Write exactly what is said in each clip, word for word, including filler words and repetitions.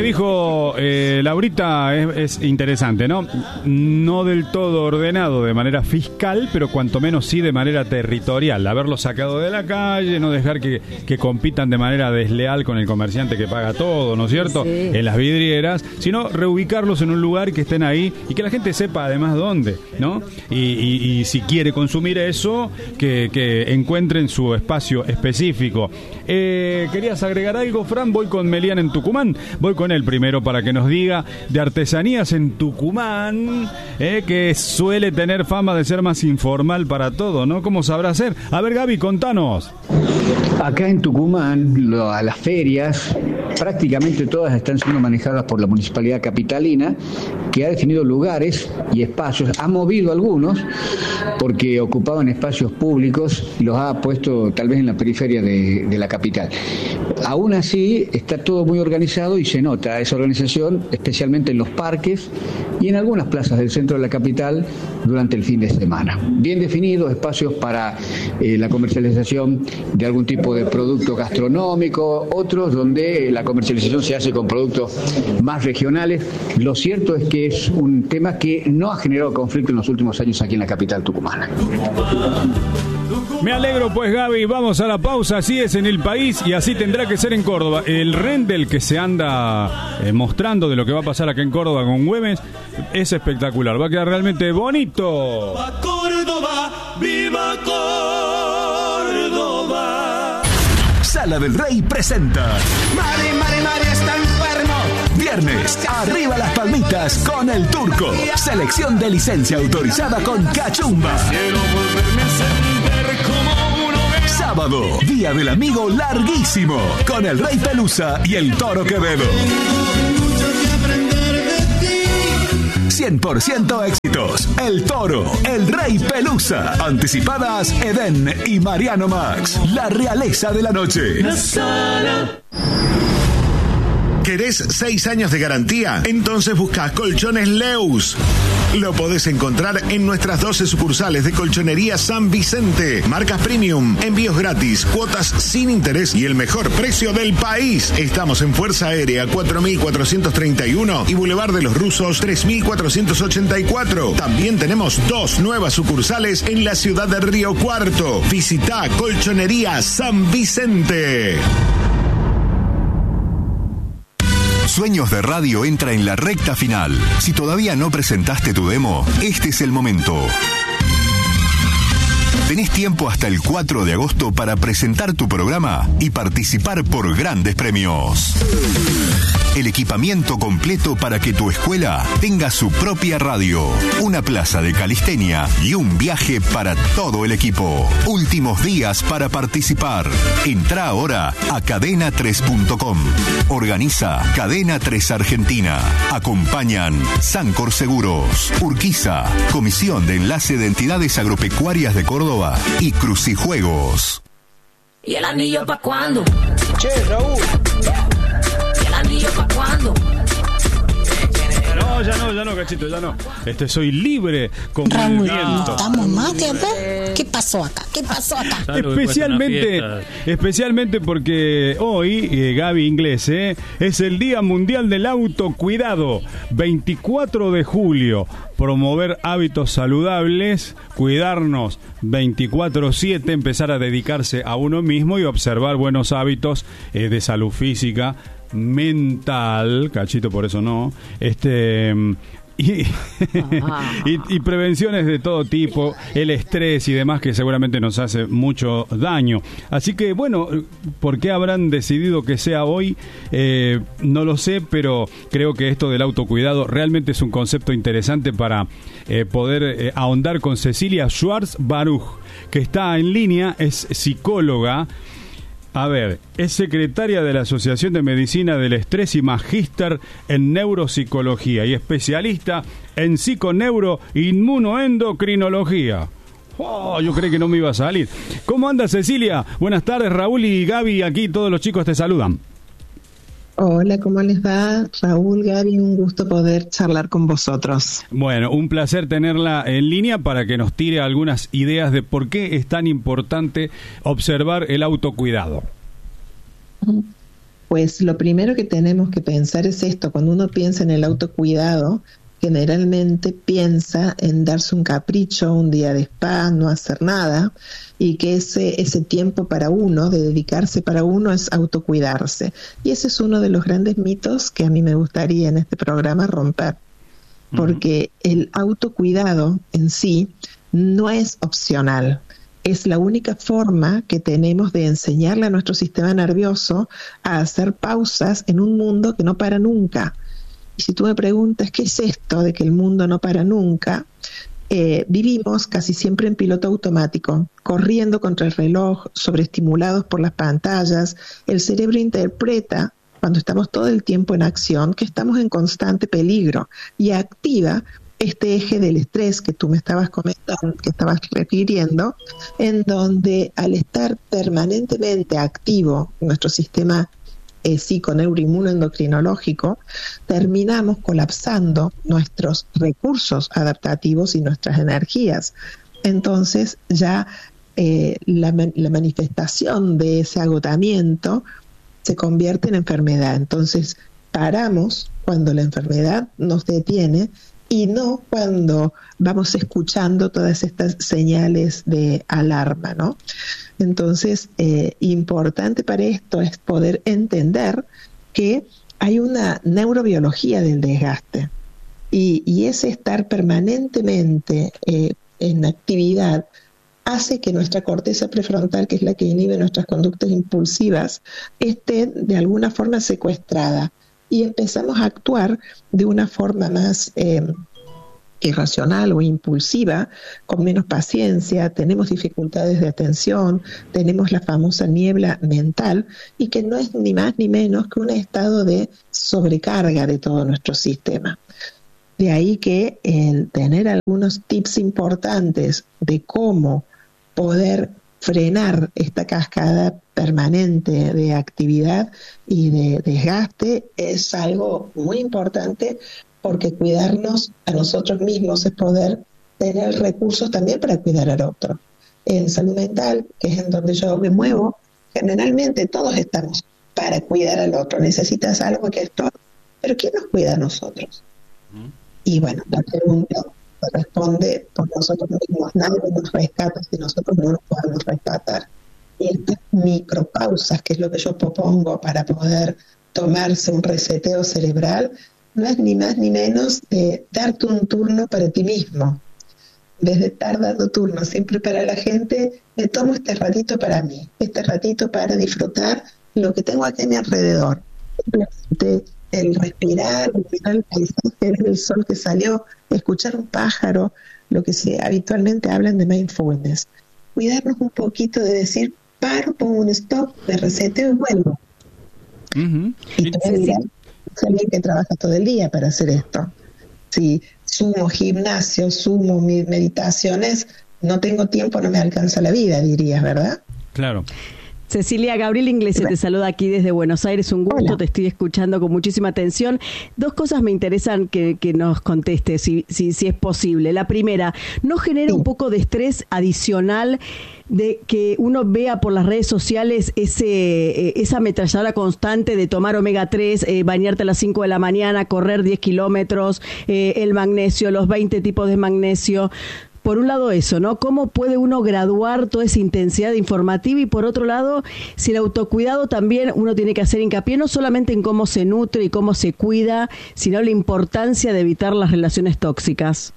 Dijo eh, Laurita es, es interesante, ¿no? No del todo ordenado de manera fiscal, pero cuanto menos sí de manera territorial. Haberlo sacado de la calle, no dejar que, que compitan de manera desleal con el comerciante que paga todo, ¿no es cierto? Sí. En las vidrieras, sino reubicarlos en un lugar que estén ahí y que la gente sepa además dónde, ¿no? Y, y, y si quiere consumir eso, que, que encuentren su espacio específico. Eh, ¿Querías agregar algo, Fran? Voy con Melián en Tucumán. Voy con el primero para que nos diga de artesanías en Tucumán, eh, que suele tener fama de ser más informal para todo, ¿no? ¿Cómo sabrá hacer? A ver, Gaby, contanos. Acá en Tucumán, lo, a las ferias, prácticamente todas están siendo manejadas por la Municipalidad Capitalina, que ha definido lugares y espacios, ha movido algunos, porque ocupaban espacios públicos y los ha puesto tal vez en la periferia de, de la capital. Aún así, está todo muy organizado y se nota esa organización, especialmente en los parques y en algunas plazas del centro de la capital durante el fin de semana. Bien definidos espacios para eh, la comercialización de algún tipo de producto gastronómico, otros donde la comercialización se hace con productos más regionales. Lo cierto es que es un tema que no ha generado conflicto en los últimos años aquí en la capital tucumana. Me alegro pues, Gaby, vamos a la pausa, así es en el país y así tendrá que ser en Córdoba. El render que se anda eh, mostrando de lo que va a pasar acá en Córdoba con Güemes es espectacular, va a quedar realmente bonito. ¡Viva Córdoba! ¡Viva Córdoba! Sala del Rey presenta Mari, Mari, Mari está enfermo. Viernes, arriba las palmitas con el Turco. Selección de licencia autorizada con Cachumba. Quiero volverme a sentir como uno de... Sábado, Día del Amigo larguísimo con el Rey Pelusa y el Toro Quevedo. cien por ciento éxitos. El Toro, el Rey Pelusa. Anticipadas Edén y Mariano Max. La realeza de la noche. La sala. ¿Querés seis años de garantía? Entonces busca Colchones Leus. Lo podés encontrar en nuestras doce sucursales de Colchonería San Vicente. Marcas premium, envíos gratis, cuotas sin interés y el mejor precio del país. Estamos en Fuerza Aérea cuatro mil cuatrocientos treinta y uno y Boulevard de los Rusos tres mil cuatrocientos ochenta y cuatro. También tenemos dos nuevas sucursales en la ciudad de Río Cuarto. Visita Colchonería San Vicente. Sueños de Radio entra en la recta final. Si todavía no presentaste tu demo, este es el momento. Tenés tiempo hasta el cuatro de agosto para presentar tu programa y participar por grandes premios. El equipamiento completo para que tu escuela tenga su propia radio, una plaza de calistenia y un viaje para todo el equipo. Últimos días para participar. Entrá ahora a cadena tres punto com. Organiza Cadena tres Argentina. Acompañan Sancor Seguros, Urquiza, Comisión de Enlace de Entidades Agropecuarias de Córdoba y Crucijuegos. ¿Y el anillo pa' cuándo? Che, Raúl. ¿Y el anillo pa' cuándo? No, ya no, ya no, cachito, ya no. Este, soy libre como Raúl, el viento. ¿estamos mate a ver? ¿Qué pasó acá? ¿Qué pasó acá? Especialmente, especialmente porque hoy, eh, Gaby Inglés, eh, es el Día Mundial del Autocuidado, veinticuatro de julio. Promover hábitos saludables, cuidarnos veinticuatro siete, empezar a dedicarse a uno mismo y observar buenos hábitos eh, de salud física, mental, cachito, por eso no, este... Y, y, y prevenciones de todo tipo, el estrés y demás que seguramente nos hace mucho daño. Así que bueno, ¿por qué habrán decidido que sea hoy? Eh, no lo sé, pero creo que esto del autocuidado realmente es un concepto interesante para eh, poder eh, ahondar con Cecilia Schwartz Baruch, que está en línea, es psicóloga. A ver, es secretaria de la Asociación de Medicina del Estrés y magíster en neuropsicología y especialista en psiconeuroinmunoendocrinología. Oh, yo creí que no me iba a salir. ¿Cómo anda, Cecilia? Buenas tardes, Raúl y Gaby, aquí todos los chicos te saludan. Hola, ¿cómo les va? Raúl, Gaby, un gusto poder charlar con vosotros. Bueno, un placer tenerla en línea para que nos tire algunas ideas de por qué es tan importante observar el autocuidado. Pues lo primero que tenemos que pensar es esto. Cuando uno piensa en el autocuidado, generalmente piensa en darse un capricho, un día de spa, no hacer nada, y que ese, ese tiempo para uno, de dedicarse para uno, es autocuidarse. Y ese es uno de los grandes mitos que a mí me gustaría en este programa romper, porque uh-huh. el autocuidado en sí no es opcional. Es la única forma que tenemos de enseñarle a nuestro sistema nervioso a hacer pausas en un mundo que no para nunca. Y si tú me preguntas qué es esto de que el mundo no para nunca, eh, vivimos casi siempre en piloto automático, corriendo contra el reloj, sobreestimulados por las pantallas. El cerebro interpreta, cuando estamos todo el tiempo en acción, que estamos en constante peligro y activa este eje del estrés que tú me estabas comentando, que estabas refiriendo, en donde al estar permanentemente activo nuestro sistema Eh, psiconeuroinmunoendocrinológico, terminamos colapsando nuestros recursos adaptativos y nuestras energías. Entonces ya eh, la, la manifestación de ese agotamiento se convierte en enfermedad. Entonces paramos cuando la enfermedad nos detiene y no cuando vamos escuchando todas estas señales de alarma, ¿no? Entonces, eh, importante para esto es poder entender que hay una neurobiología del desgaste y, y ese estar permanentemente eh, en actividad hace que nuestra corteza prefrontal, que es la que inhibe nuestras conductas impulsivas, esté de alguna forma secuestrada y empezamos a actuar de una forma más eh, irracional o impulsiva, con menos paciencia, tenemos dificultades de atención, tenemos la famosa niebla mental, y que no es ni más ni menos que un estado de sobrecarga de todo nuestro sistema. De ahí que el tener algunos tips importantes de cómo poder frenar esta cascada permanente de actividad y de desgaste es algo muy importante, porque cuidarnos a nosotros mismos es poder tener recursos también para cuidar al otro. En salud mental, que es en donde yo me muevo, generalmente todos estamos para cuidar al otro. Necesitas algo que esto, pero ¿quién nos cuida a nosotros? Y bueno, la pregunta responde por nosotros mismos. Nadie nos rescata si nosotros no nos podemos rescatar. Y estas micropausas, que es lo que yo propongo para poder tomarse un reseteo cerebral, no es ni más ni menos de darte un turno para ti mismo. En vez de estar dando turnos siempre para la gente, me tomo este ratito para mí, este ratito para disfrutar lo que tengo aquí a mi alrededor. Simplemente el respirar, el mirar el paisaje, el sol que salió, escuchar un pájaro, lo que se habitualmente hablan de mindfulness. Cuidarnos un poquito de decir, paro, pongo un stop, me reseteo y vuelvo. Uh-huh. Y te voy a mirar. Es alguien que trabaja todo el día para hacer esto. Si sumo gimnasio, sumo mis meditaciones, no tengo tiempo, no me alcanza la vida, dirías, ¿verdad? Claro. Cecilia, Gabriel Inglesi te saluda aquí desde Buenos Aires, un gusto. Hola. Te estoy escuchando con muchísima atención. Dos cosas me interesan que, que nos contestes, si, si, si es posible. La primera, ¿no genera sí. un poco de estrés adicional de que uno vea por las redes sociales ese eh, esa ametralladora constante de tomar omega tres, eh, bañarte a las cinco de la mañana, correr diez kilómetros, eh, el magnesio, los veinte tipos de magnesio? Por un lado eso, ¿no? ¿Cómo puede uno graduar toda esa intensidad informativa? Y por otro lado, si el autocuidado también uno tiene que hacer hincapié no solamente en cómo se nutre y cómo se cuida, sino la importancia de evitar las relaciones tóxicas.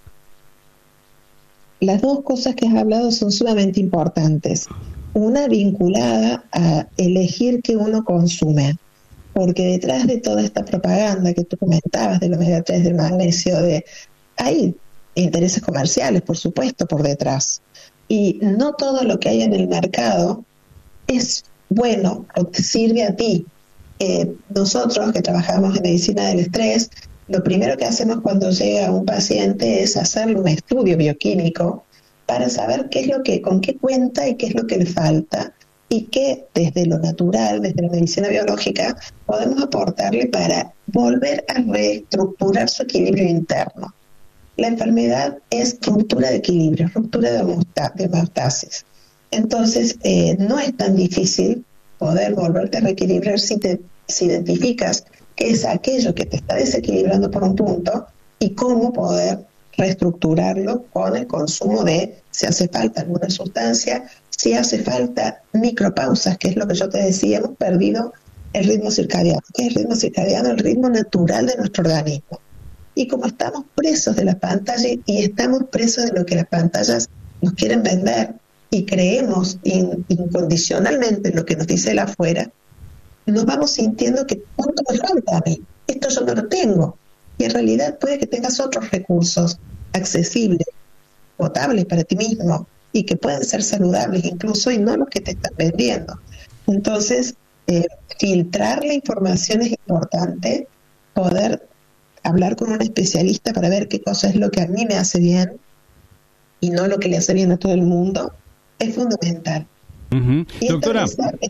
Las dos cosas que has hablado son sumamente importantes. Una vinculada a elegir qué uno consume, porque detrás de toda esta propaganda que tú comentabas del omega tres, del magnesio, de hay intereses comerciales, por supuesto, por detrás. Y no todo lo que hay en el mercado es bueno o te sirve a ti. Eh, nosotros que trabajamos en medicina del estrés, lo primero que hacemos cuando llega un paciente es hacerle un estudio bioquímico para saber qué es lo que, con qué cuenta y qué es lo que le falta, y qué desde lo natural, desde la medicina biológica, podemos aportarle para volver a reestructurar su equilibrio interno. La enfermedad es ruptura de equilibrio, ruptura de homeostasis. Entonces, eh, no es tan difícil poder volverte a reequilibrar si te si identificas qué es aquello que te está desequilibrando por un punto y cómo poder reestructurarlo con el consumo de, si hace falta alguna sustancia, si hace falta micropausas, que es lo que yo te decía, hemos perdido el ritmo circadiano. ¿Qué es el ritmo circadiano? El ritmo natural de nuestro organismo. Y como estamos presos de la pantalla y estamos presos de lo que las pantallas nos quieren vender y creemos in, incondicionalmente en lo que nos dice el afuera, nos vamos sintiendo que ¿cuánto me falta a mí? Esto yo no lo tengo. Y en realidad puede que tengas otros recursos accesibles, potables para ti mismo y que pueden ser saludables incluso y no los que te están vendiendo. Entonces, eh, filtrar la información es importante, poder hablar con un especialista para ver qué cosa es lo que a mí me hace bien y no lo que le hace bien a todo el mundo, es fundamental. Uh-huh. Y Doctora,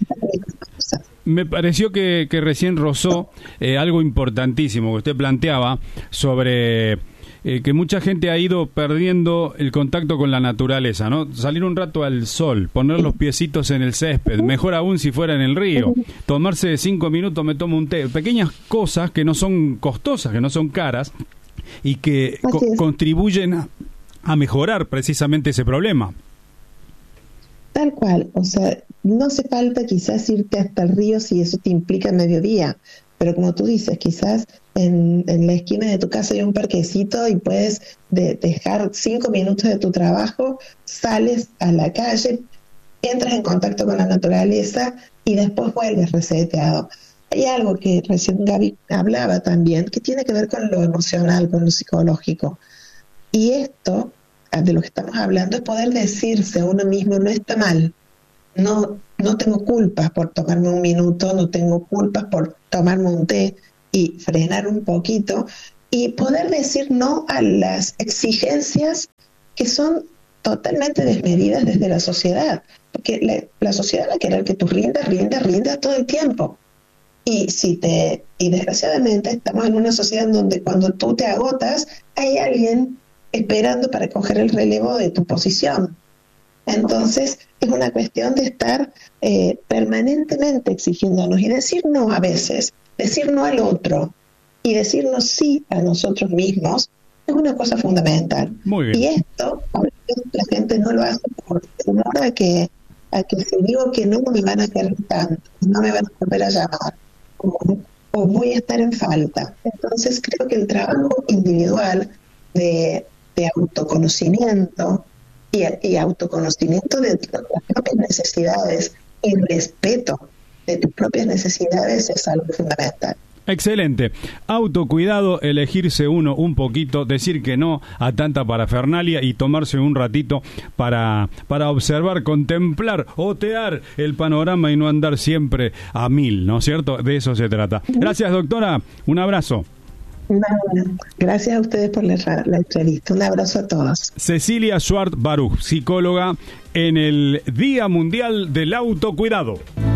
me pareció que, que recién rozó eh, algo importantísimo que usted planteaba sobre eh, que mucha gente ha ido perdiendo el contacto con la naturaleza, ¿no? Salir un rato al sol, poner los piecitos en el césped, mejor aún si fuera en el río, tomarse cinco minutos, me tomo un té, pequeñas cosas que no son costosas, que no son caras y que co- contribuyen a, a mejorar precisamente ese problema. Tal cual, o sea, no hace falta quizás irte hasta el río si eso te implica mediodía, pero como tú dices, quizás en, en la esquina de tu casa hay un parquecito y puedes de, dejar cinco minutos de tu trabajo, sales a la calle, entras en contacto con la naturaleza y después vuelves reseteado. Hay algo que recién Gaby hablaba también, que tiene que ver con lo emocional, con lo psicológico. Y esto, de lo que estamos hablando, es poder decirse a uno mismo, no está mal, no, no tengo culpas por tomarme un minuto, no tengo culpas por tomarme un té y frenar un poquito y poder decir no a las exigencias que son totalmente desmedidas desde la sociedad, porque la, la sociedad va a querer que tú rindas, rindas, rindas todo el tiempo. Y si te y desgraciadamente estamos en una sociedad donde cuando tú te agotas hay alguien esperando para coger el relevo de tu posición. Entonces, es una cuestión de estar eh, permanentemente exigiéndonos y decir no a veces, decir no al otro y decirnos sí a nosotros mismos es una cosa fundamental. Muy bien. Y esto, la gente no lo hace por temor a que, a que si digo que no, me van a querer tanto, no me van a volver a llamar, o, o voy a estar en falta. Entonces, creo que el trabajo individual de de autoconocimiento y, y autoconocimiento de tus propias necesidades y respeto de tus propias necesidades es algo fundamental. Excelente. Autocuidado, elegirse uno un poquito, decir que no a tanta parafernalia y tomarse un ratito para, para observar, contemplar, otear el panorama y no andar siempre a mil, ¿no es cierto? De eso se trata. Gracias, doctora. Un abrazo. Bueno, gracias a ustedes por la, la entrevista. Un abrazo a todos. Cecilia Schwartz Baruch, psicóloga en el Día Mundial del Autocuidado.